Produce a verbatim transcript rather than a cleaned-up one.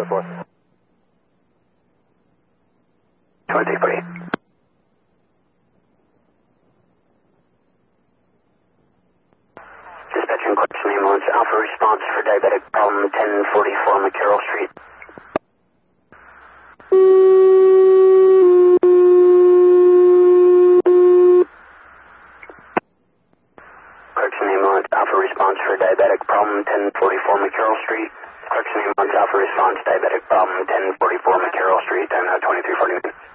oh four. twenty-three forty. Dispatching Clarkson Ambulance, Alpha response for diabetic problem ten forty-four McCarroll Street. Clarkson Ambulance, Alpha response for diabetic problem ten forty-four McCarroll Street. Clarkson Ambulance, Alpha response, diabetic problem ten forty-four McCarroll Street, and uh, twenty-three forty.